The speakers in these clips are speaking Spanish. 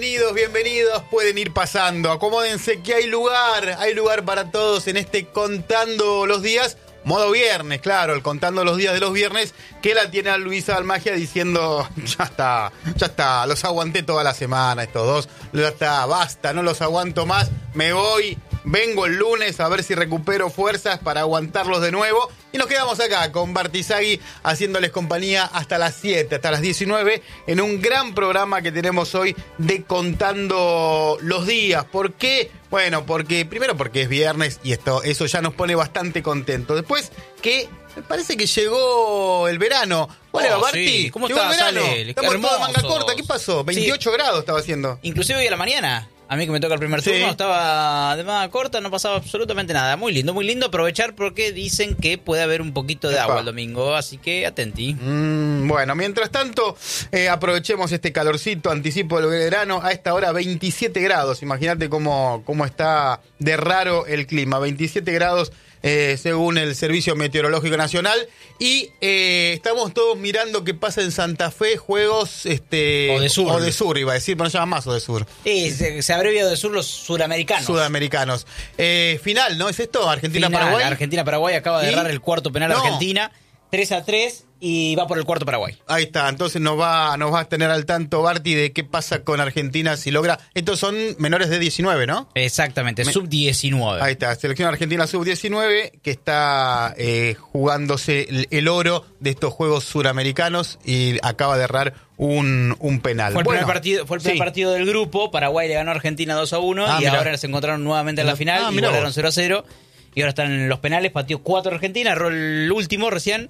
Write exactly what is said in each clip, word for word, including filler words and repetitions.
Bienvenidos, bienvenidos, pueden ir pasando, acomódense que hay lugar, hay lugar para todos en este Contando los Días, modo viernes, claro, el Contando los Días de los viernes, que la tiene a Luisa Almagia diciendo, ya está, ya está, los aguanté toda la semana estos dos, ya está, basta, no los aguanto más, me voy, vengo el lunes a ver si recupero fuerzas para aguantarlos de nuevo. Y nos quedamos acá con Bartizagui haciéndoles compañía hasta las siete, hasta las diecinueve, en un gran programa que tenemos hoy de Contando los Días. ¿Por qué? Bueno, porque primero porque es viernes y esto, eso ya nos pone bastante contentos. Después que me parece que llegó el verano. Hola, oh, Barti. Sí. ¿Cómo llegó estás, el verano. Ale? Estamos todos de manga corta. ¿Qué pasó? veintiocho sí. grados estaba haciendo. Inclusive hoy a la mañana. A mí que me toca el primer turno, sí. Estaba de manga corta, no pasaba absolutamente nada. Muy lindo, muy lindo aprovechar porque dicen que puede haber un poquito de Epa. agua el domingo, así que atentí. Mm, bueno, mientras tanto, eh, aprovechemos este calorcito, anticipo del verano, a esta hora veintisiete grados. Imagínate cómo, cómo está de raro el clima, veintisiete grados. Eh, según el Servicio Meteorológico Nacional, y eh, estamos todos mirando qué pasa en Santa Fe, juegos este o de sur, o de sur iba a decir, pero no se llama más o de sur. Sí, se, se abrevia de sur los suramericanos. Sudamericanos. Eh, final, ¿no? ¿Es esto? Argentina-Paraguay. Argentina-Paraguay acaba de errar el cuarto penal a no. Argentina, tres a tres, y va por el cuarto Paraguay. Ahí está, entonces nos va, nos va a tener al tanto, Barti, de qué pasa con Argentina si logra. Estos son menores de diecinueve, ¿no? Exactamente, Me... sub diecinueve. Ahí está, selección argentina sub diecinueve, que está eh, jugándose el, el oro de estos Juegos Suramericanos y acaba de errar un, un penal. Fue el, bueno, primer, partido, fue el primer sí. partido del grupo, Paraguay le ganó a Argentina dos a uno ah, y mirá. ahora se encontraron nuevamente en la final, ah, y ganaron cero a cero. Y ahora están en los penales, pateó cuatro Argentina, erró el último recién.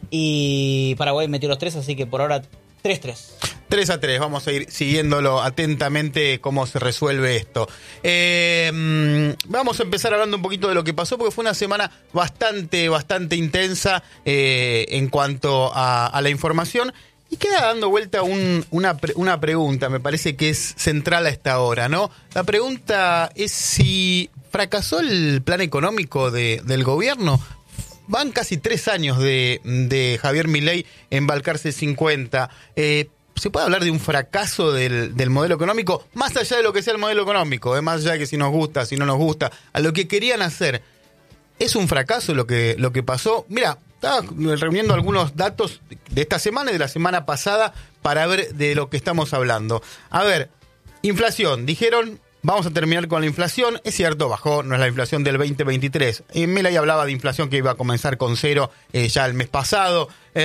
Y Paraguay metió los tres, así que por ahora tres tres. tres a tres, vamos a ir siguiéndolo atentamente cómo se resuelve esto. Eh, vamos a empezar hablando un poquito de lo que pasó, porque fue una semana bastante, bastante intensa eh, en cuanto a, a la información. Y queda dando vuelta un, una, una pregunta, me parece que es central a esta hora, ¿no? La pregunta es si fracasó el plan económico de, del gobierno. Van casi tres años de, de Javier Milei en Balcarce cincuenta. Eh, ¿Se puede hablar de un fracaso del, del modelo económico? Más allá de lo que sea el modelo económico, eh, más allá de que si nos gusta, si no nos gusta, a lo que querían hacer. ¿Es un fracaso lo que, lo que pasó? Mira, estaba reuniendo algunos datos de esta semana y de la semana pasada para ver de lo que estamos hablando. A ver, inflación, dijeron... Vamos a terminar con la inflación. Es cierto, bajó, no es la inflación del veinte veintitrés. Eh, Milei hablaba de inflación que iba a comenzar con cero eh, ya el mes pasado.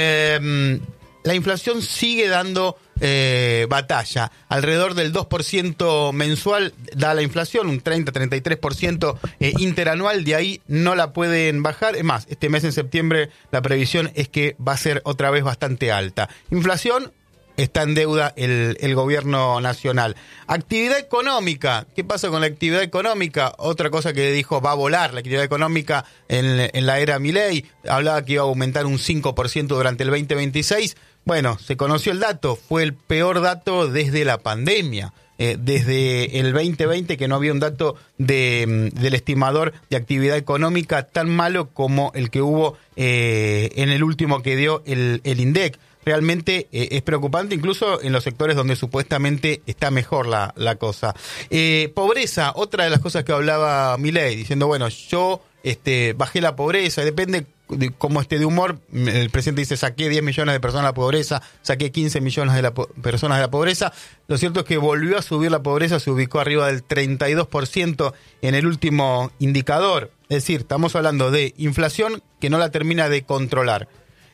Eh, la inflación sigue dando eh, batalla. Alrededor del dos por ciento mensual da la inflación, un treinta a treinta y tres por ciento eh, interanual. De ahí no la pueden bajar. Es más, este mes en septiembre la previsión es que va a ser otra vez bastante alta. Inflación. Está en deuda el, el gobierno nacional. Actividad económica. ¿Qué pasa con la actividad económica? Otra cosa que dijo, va a volar la actividad económica en, en la era Milei. Hablaba que iba a aumentar un cinco por ciento durante el veinte veintiséis. Bueno, se conoció el dato. Fue el peor dato desde la pandemia. Eh, desde el veinte veinte que no había un dato de, del estimador de actividad económica tan malo como el que hubo eh, en el último que dio el, el INDEC. Realmente eh, es preocupante, incluso en los sectores donde supuestamente está mejor la, la cosa. Eh, pobreza, otra de las cosas que hablaba Milei, diciendo, bueno, yo este, bajé la pobreza, depende de cómo esté de humor. El presidente dice, saqué diez millones de personas de la pobreza, saqué quince millones de la po- personas de la pobreza. Lo cierto es que volvió a subir la pobreza, se ubicó arriba del treinta y dos por ciento en el último indicador. Es decir, estamos hablando de inflación que no la termina de controlar.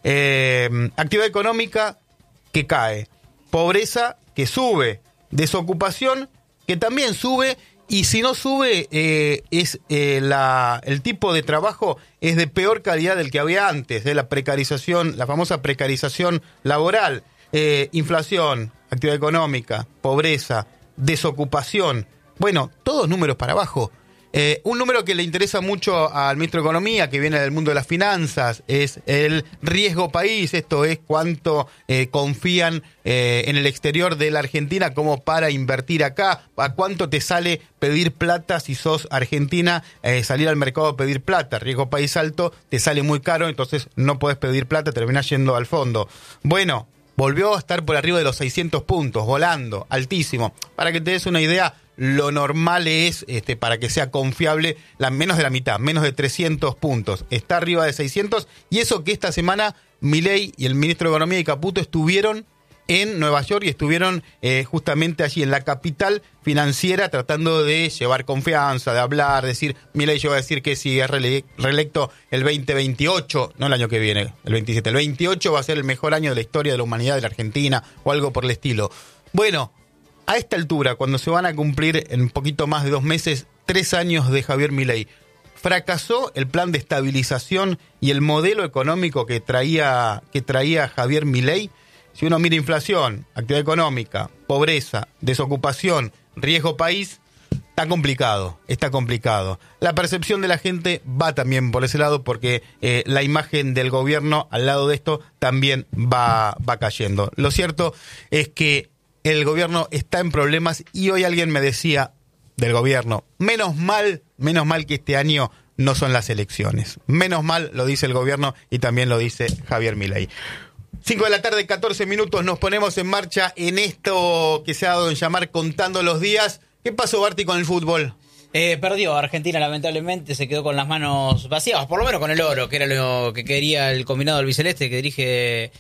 Eh, actividad económica que cae, pobreza que sube, desocupación que también sube, y si no sube eh, es eh, la, el tipo de trabajo es de peor calidad del que había antes, de la precarización, la famosa precarización laboral. Eh, inflación, actividad económica, pobreza, desocupación, bueno, todos números para abajo. Eh, un número que le interesa mucho al ministro de Economía, que viene del mundo de las finanzas, es el riesgo país. Esto es cuánto eh, confían eh, en el exterior de la Argentina como para invertir acá. ¿A cuánto te sale pedir plata si sos Argentina? Eh, salir al mercado a pedir plata. Riesgo país alto, te sale muy caro, entonces no podés pedir plata, terminás yendo al fondo. Bueno, volvió a estar por arriba de los seiscientos puntos, volando, altísimo. Para que te des una idea, lo normal es, este, para que sea confiable, la, menos de la mitad, menos de trescientos puntos. Está arriba de seiscientos, y eso que esta semana Milei y el ministro de Economía y Caputo estuvieron en Nueva York y estuvieron eh, justamente allí en la capital financiera tratando de llevar confianza, de hablar, decir, Milei llegó a decir que si es rele- reelecto el veinte veintiocho, no el año que viene, el veintisiete, el veintiocho va a ser el mejor año de la historia de la humanidad de la Argentina o algo por el estilo. Bueno, a esta altura, cuando se van a cumplir en un poquito más de dos meses, tres años de Javier Milei, fracasó el plan de estabilización y el modelo económico que traía, que traía Javier Milei. Si uno mira inflación, actividad económica, pobreza, desocupación, riesgo país, está complicado, está complicado. La percepción de la gente va también por ese lado porque eh, la imagen del gobierno al lado de esto también va, va cayendo. Lo cierto es que el gobierno está en problemas y hoy alguien me decía del gobierno, menos mal, menos mal que este año no son las elecciones. Menos mal, lo dice el gobierno y también lo dice Javier Milei. cinco de la tarde, catorce minutos, nos ponemos en marcha en esto que se ha dado en llamar Contando los Días. ¿Qué pasó, Barty, con el fútbol? Eh, perdió Argentina, lamentablemente, se quedó con las manos vacías, por lo menos con el oro, que era lo que quería el combinado albiceleste que dirige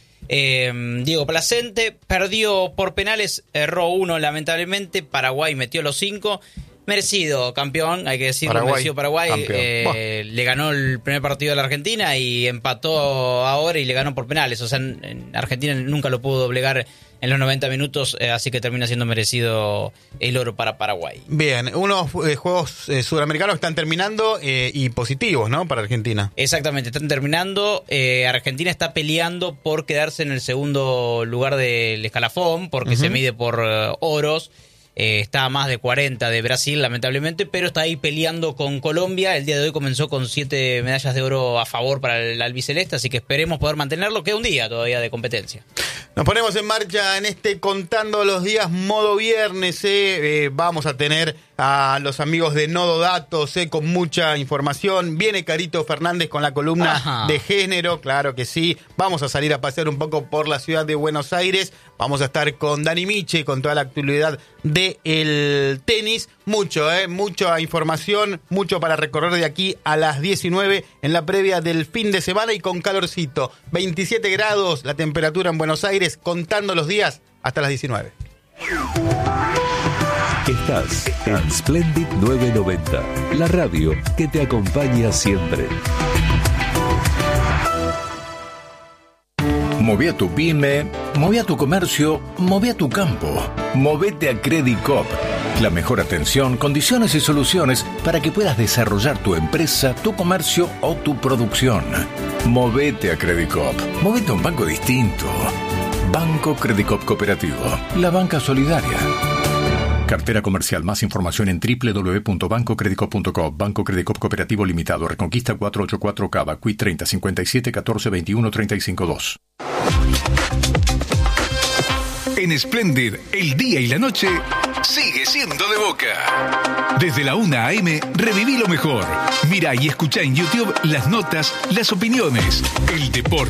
eh, Diego Placente. Perdió por penales, erró uno, lamentablemente. Paraguay metió los cinco. Merecido campeón, hay que decirlo, Paraguay, merecido Paraguay. Eh, le ganó el primer partido a la Argentina y empató ahora y le ganó por penales. O sea, en, en Argentina nunca lo pudo doblegar en los noventa minutos, eh, así que termina siendo merecido el oro para Paraguay. Bien, unos eh, juegos eh, sudamericanos están terminando eh, y positivos, ¿no? Para Argentina. Exactamente, están terminando. Eh, Argentina está peleando por quedarse en el segundo lugar del escalafón, porque uh-huh. se mide por uh, oros. Eh, está a más de cuarenta de Brasil, lamentablemente, pero está ahí peleando con Colombia. El día de hoy comenzó con siete medallas de oro a favor para el albiceleste, así que esperemos poder mantenerlo. Queda un día todavía de competencia. Nos ponemos en marcha en este Contando los Días modo viernes. Eh. Eh, vamos a tener a los amigos de Nodo Datos eh, con mucha información. Viene Carito Fernández con la columna Ajá. de género, claro que sí. Vamos a salir a pasear un poco por la ciudad de Buenos Aires. Vamos a estar con Dani Miche, con toda la actualidad del tenis. Mucho, eh, mucha información, mucho para recorrer de aquí a las diecinueve en la previa del fin de semana y con calorcito. veintisiete grados la temperatura en Buenos Aires, contando los días hasta las diecinueve. Estás en Splendid novecientos noventa, la radio que te acompaña siempre. Moví a tu pyme, moví a tu comercio, moví a tu campo. Movete a Credicop. La mejor atención, condiciones y soluciones para que puedas desarrollar tu empresa, tu comercio o tu producción. Movete a Credicop. Movete a un banco distinto. Banco Credicop Cooperativo. La banca solidaria. Cartera comercial. Más información en doble u doble u doble u punto banco credicop punto com. Banco Credicop Cooperativo Limitado. Reconquista cuatrocientos ochenta y cuatro Cava. Q I treinta cincuenta y siete catorce veintiuno treinta y cinco dos. En Splendid, el día y la noche sigue siendo de Boca. Desde la una a eme, reviví lo mejor. Mira y escucha en YouTube las notas, las opiniones, el deporte.